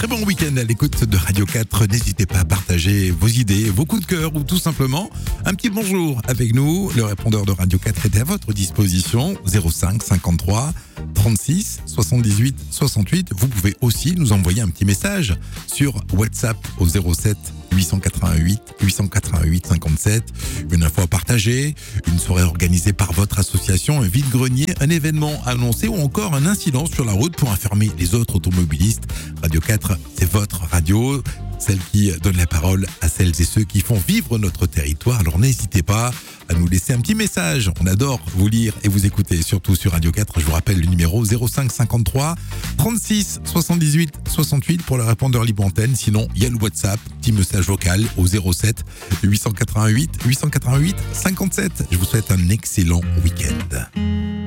très bon week-end à l'écoute de Radio 4. N'hésitez pas à partager vos idées, vos coups de cœur ou tout simplement un petit bonjour avec nous. Le répondeur de Radio 4 est à votre disposition. 05 53 36 78 68. Vous pouvez aussi nous envoyer un petit message sur WhatsApp au 07 888 888 57. Une info à partager, une soirée organisée par votre association, un vide-grenier, un événement annoncé ou encore un incident sur la route pour informer les autres automobilistes. Radio 4, c'est votre radio, celle qui donne la parole à celles et ceux qui font vivre notre territoire. Alors n'hésitez pas à nous laisser un petit message. On adore vous lire et vous écouter, surtout sur Radio 4. Je vous rappelle le numéro 05 53 36 78 68 pour le répondeur libre antenne. Sinon, il y a le WhatsApp, petit message vocal au 07 888 888 57. Je vous souhaite un excellent week-end.